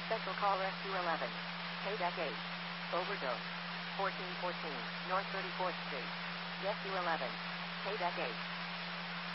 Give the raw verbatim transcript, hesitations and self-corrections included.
Special call Rescue eleven. Payback eight. Overdose. fourteen fourteen, North thirty-fourth Street. Rescue eleven. Payback eight.